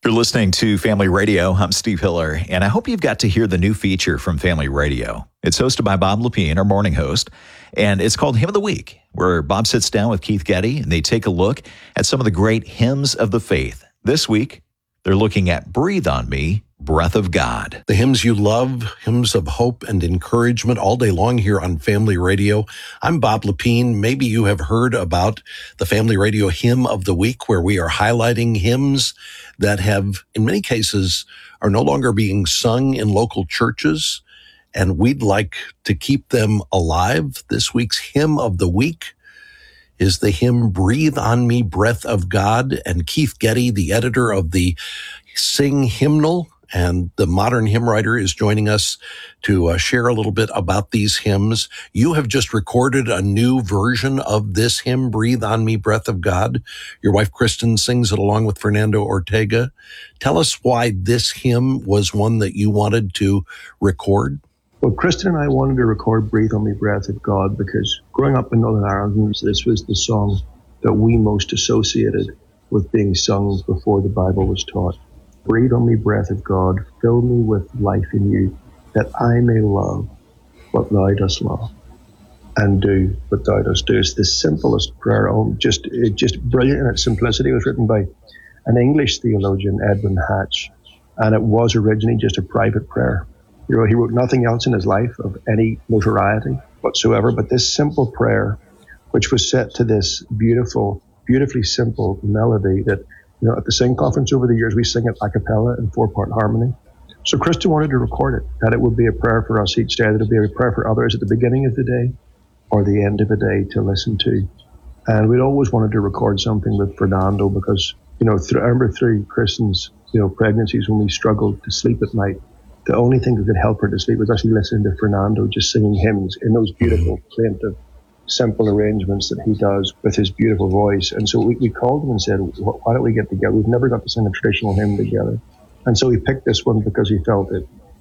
You're listening to Family Radio. I'm Steve Hiller, and I hope you've got to hear the new feature from Family Radio. It's hosted by Bob Lepine, our morning host, and it's called Hymn of the Week, where Bob sits down with Keith Getty, and they take a look at some of the great hymns of the faith. This week, they're looking at Breathe on Me, Breath of God. The hymns you love, hymns of hope and encouragement all day long here on Family Radio. I'm Bob Lepine. Maybe you have heard about the Family Radio Hymn of the Week, where we are highlighting hymns that have, in many cases, are no longer being sung in local churches, and we'd like to keep them alive. This week's Hymn of the Week is the hymn Breathe on Me, Breath of God, and Keith Getty, the editor of the Sing Hymnal, and the modern hymn writer, is joining us to share a little bit about these hymns. You have just recorded a new version of this hymn, Breathe on Me, Breath of God. Your wife, Kristen, sings it along with Fernando Ortega. Tell us why this hymn was one that you wanted to record. Well, Kristen and I wanted to record Breathe on Me, Breath of God because growing up in Northern Ireland, this was the song that we most associated with being sung before the Bible was taught. Breathe on me, breath of God, fill me with life in you, that I may love what thou dost love and do what thou dost do. It's the simplest prayer, just brilliant in its simplicity. It was written by an English theologian, Edwin Hatch, and it was originally just a private prayer. He wrote nothing else in his life of any notoriety whatsoever, but this simple prayer, which was set to this beautifully simple melody that, at the Sing Conference over the years, we sing it a cappella in 4-part harmony. So Kristen wanted to record it, that it would be a prayer for us each day, that it would be a prayer for others at the beginning of the day or the end of the day to listen to. And we'd always wanted to record something with Fernando because, I remember through Kristen's, pregnancies when we struggled to sleep at night, the only thing that could help her to sleep was actually listening to Fernando just singing hymns in those beautiful, plaintive, simple arrangements that he does with his beautiful voice. And so we called him and said, why don't we get together? We've never got to sing a traditional hymn together. And so he picked this one because he felt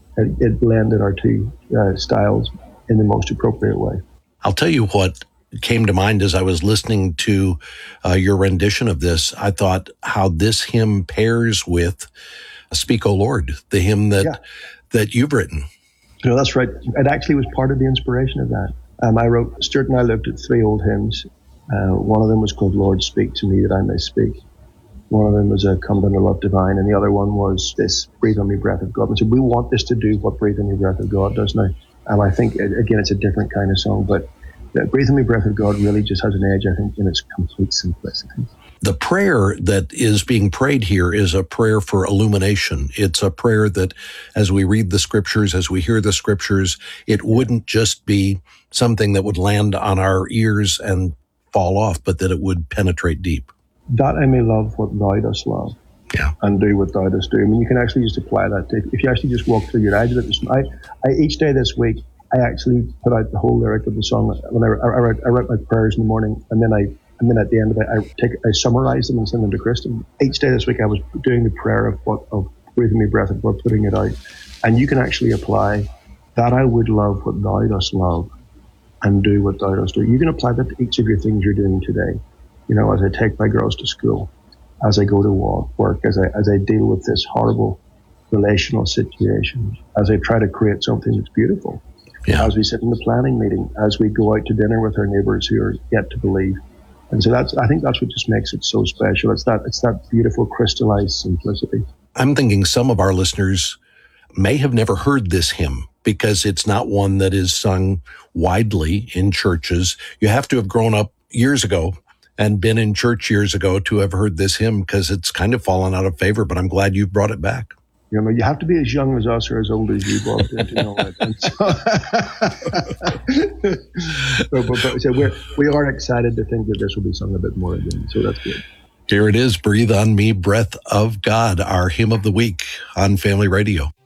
it blended our two styles in the most appropriate way. I'll tell you what came to mind as I was listening to your rendition of this. I thought how this hymn pairs with Speak, O Lord, the hymn that you've written. That's right. It actually was part of the inspiration of that. Stuart and I looked at 3 old hymns. One of them was called Lord, Speak to Me that I may speak. One of them was Come Down to Love Divine, and the other one was this Breathe on Me, Breath of God. And so we want this to do what Breathe on Me, Breath of God does now. And I think, again, it's a different kind of song, but Breathe on Me, Breath of God really just has an edge, I think, in its complete simplicity. The prayer that is being prayed here is a prayer for illumination. It's a prayer that, as we read the scriptures, as we hear the scriptures, it wouldn't just be something that would land on our ears and fall off, but that it would penetrate deep. That I may love what thou dost love and do what thou dost do. I mean, you can actually just apply that to, if you actually just walk through your eyes. I each day this week, I actually put out the whole lyric of the song. When I write my prayers in the morning, and then at the end of it, I summarize them and send them to Kristen. Each day this week, I was doing the prayer of Breathe on Me, Breath of God, putting it out. And you can actually apply that I would love what thou dost love and do what thou dost do. You can apply that to each of your things you're doing today. As I take my girls to school, as I go to work, as I deal with this horrible relational situation, as I try to create something that's beautiful. Yeah. As we sit in the planning meeting, as we go out to dinner with our neighbors who are yet to believe. And so I think that's what just makes it so special. It's that beautiful crystallized simplicity. I'm thinking some of our listeners may have never heard this hymn because it's not one that is sung widely in churches. You have to have grown up years ago and been in church years ago to have heard this hymn because it's kind of fallen out of favor, but I'm glad you've brought it back. You have to be as young as us or as old as you, Bob, to know it. And so we are excited to think that this will be sung a bit more again. So that's good. Here it is, Breathe on Me, Breath of God, our hymn of the week on Family Radio.